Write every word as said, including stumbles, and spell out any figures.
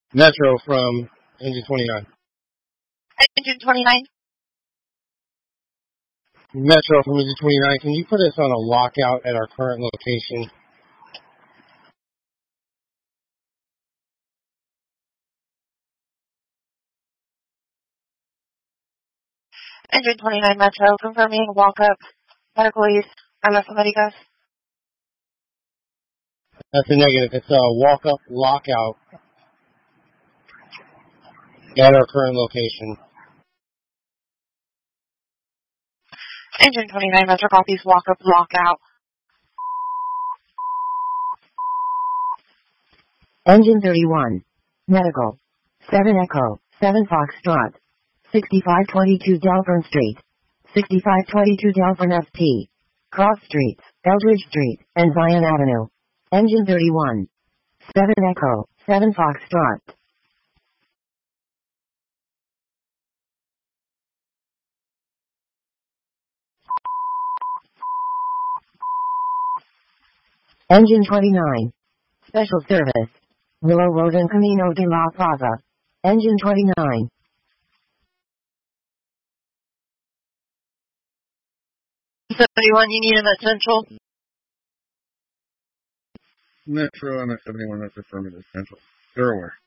Metro from Engine twenty-nine. Engine twenty-nine. Metro from Engine twenty-nine. Can you put us on a lockout at our current location? Engine twenty-nine Metro, confirming walk-up. Medical east. A las Americas. That's a negative. It's a walk-up lockout at our current location. Engine twenty-nine Metro copies walk-up lockout. Engine thirty-one. Medical. seven Echo. seven Foxtrot. sixty-five twenty-two Delvern Street. sixty-five twenty-two Delvern S P. Cross Streets, Eldridge Street, and Zion Avenue. Engine thirty-one. seven Echo. seven Foxtrot. Engine twenty-nine. Special service. Willow Road and Camino de la Plaza. Engine twenty-nine. seventy-one, you need him at Central. Metro, M S seventy-one, that's affirmative, Central. They're aware.